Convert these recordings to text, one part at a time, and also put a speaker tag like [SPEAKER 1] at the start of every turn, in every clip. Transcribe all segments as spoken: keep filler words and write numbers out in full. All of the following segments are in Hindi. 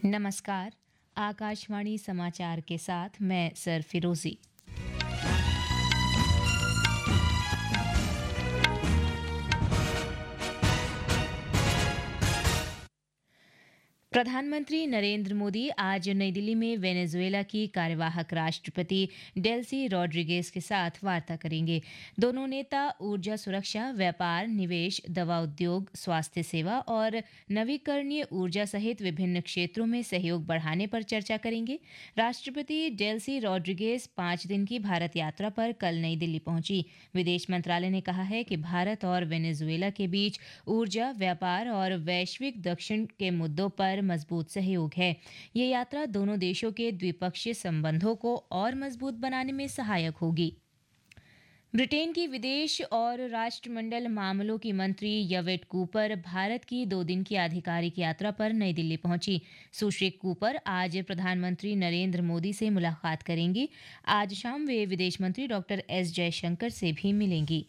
[SPEAKER 1] नमस्कार। आकाशवाणी समाचार के साथ मैं सर फिरोजी। प्रधानमंत्री नरेंद्र मोदी आज नई दिल्ली में वेनेजुएला की कार्यवाहक राष्ट्रपति डेल्सी रॉड्रिगेज के साथ वार्ता करेंगे। दोनों नेता ऊर्जा सुरक्षा, व्यापार, निवेश, दवा उद्योग, स्वास्थ्य सेवा और नवीकरणीय ऊर्जा सहित विभिन्न क्षेत्रों में सहयोग बढ़ाने पर चर्चा करेंगे। राष्ट्रपति डेल्सी रॉड्रिगेज पाँच दिन की भारत यात्रा पर कल नई दिल्ली पहुंची। विदेश मंत्रालय ने कहा है कि भारत और वेनेजुएला के बीच ऊर्जा, व्यापार और वैश्विक दक्षिण के मुद्दों पर मजबूत सहयोग है। ये यात्रा दोनों देशों के द्विपक्षीय संबंधों को और मजबूत बनाने में सहायक होगी। ब्रिटेन की विदेश और राष्ट्रमंडल मामलों की मंत्री यवेट कूपर भारत की दो दिन की आधिकारिक यात्रा पर नई दिल्ली पहुंची। सुश्री कूपर आज प्रधानमंत्री नरेंद्र मोदी से मुलाकात करेंगी। आज शाम वे विदेश मंत्री डॉक्टर एस जयशंकर से भी मिलेंगी।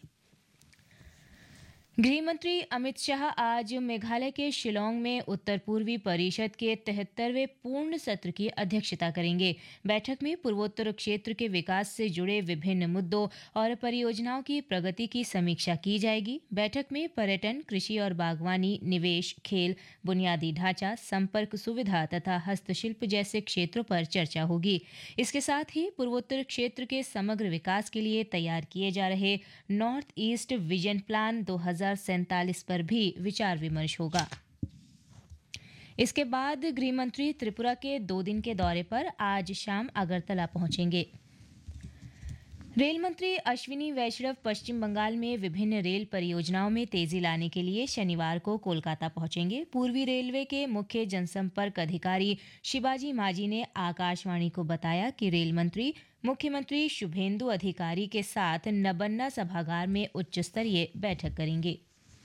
[SPEAKER 1] गृह मंत्री अमित शाह आज मेघालय के शिलोंग में उत्तर पूर्वी परिषद के तिहत्तरवें पूर्ण सत्र की अध्यक्षता करेंगे। बैठक में पूर्वोत्तर क्षेत्र के विकास से जुड़े विभिन्न मुद्दों और परियोजनाओं की प्रगति की समीक्षा की जाएगी। बैठक में पर्यटन, कृषि और बागवानी, निवेश, खेल, बुनियादी ढांचा, संपर्क सुविधा तथा हस्तशिल्प जैसे क्षेत्रों पर चर्चा होगी। इसके साथ ही पूर्वोत्तर क्षेत्र के समग्र विकास के लिए तैयार किए जा रहे नॉर्थ ईस्ट विजन प्लान दो हजार सैंतालीस पर भी विचार विमर्श होगा। इसके बाद गृह मंत्री त्रिपुरा के दो दिन के दौरे पर आज शाम अगरतला पहुंचेंगे। रेल मंत्री अश्विनी वैष्णव पश्चिम बंगाल में विभिन्न रेल परियोजनाओं में तेजी लाने के लिए शनिवार को कोलकाता पहुंचेंगे। पूर्वी रेलवे के मुख्य जनसंपर्क अधिकारी शिवाजी मांझी ने आकाशवाणी को बताया कि रेल मंत्री मुख्यमंत्री शुभेंदु अधिकारी के साथ नबन्ना सभागार में उच्च स्तरीय बैठक करेंगे।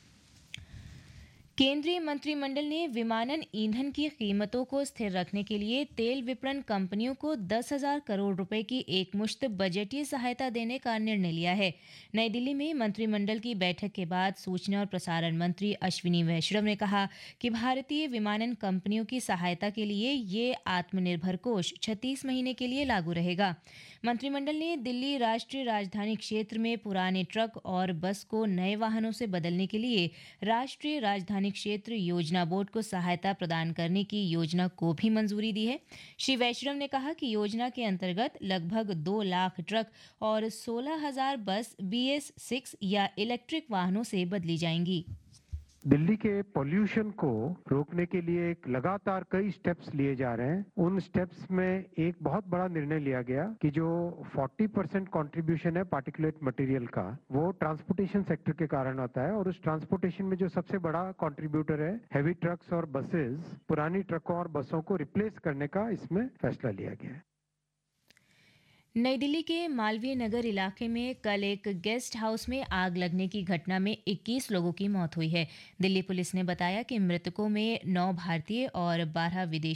[SPEAKER 1] केंद्रीय मंत्रिमंडल ने विमानन ईंधन की कीमतों को स्थिर रखने के लिए तेल विपणन कंपनियों को दस हजार करोड़ रुपए की एकमुश्त बजटीय सहायता देने का निर्णय लिया है। नई दिल्ली में मंत्रिमंडल की बैठक के बाद सूचना और प्रसारण मंत्री अश्विनी वैष्णव ने कहा कि भारतीय विमानन कंपनियों की सहायता के लिए ये आत्मनिर्भर कोष छत्तीस महीने के लिए लागू रहेगा। मंत्रिमंडल ने दिल्ली राष्ट्रीय राजधानी क्षेत्र में पुराने ट्रक और बस को नए वाहनों से बदलने के लिए राष्ट्रीय राजधानी क्षेत्र योजना बोर्ड को सहायता प्रदान करने की योजना को भी मंजूरी दी है। श्री वैष्णव ने कहा कि योजना के अंतर्गत लगभग दो लाख ट्रक और सोलह हजार बस बी एस सिक्स या इलेक्ट्रिक वाहनों से बदली जाएंगी।
[SPEAKER 2] दिल्ली के पोल्यूशन को रोकने के लिए एक लगातार कई स्टेप्स लिए जा रहे हैं। उन स्टेप्स में एक बहुत बड़ा निर्णय लिया गया कि जो चालीस परसेंट कंट्रीब्यूशन है पार्टिकुलेट मटेरियल का, वो ट्रांसपोर्टेशन सेक्टर के कारण आता है और उस ट्रांसपोर्टेशन में जो सबसे बड़ा कंट्रीब्यूटर है हैवी ट्रक्स और बसेस, पुरानी ट्रकों और बसों को रिप्लेस करने का इसमें फैसला लिया गया है।
[SPEAKER 1] नई दिल्ली के मालवीय नगर इलाके में कल एक गेस्ट हाउस में आग लगने की घटना में इक्कीस लोगों की मौत हुई है। दिल्ली पुलिस ने बताया कि मृतकों में नौ भारतीय और बारह विदेशी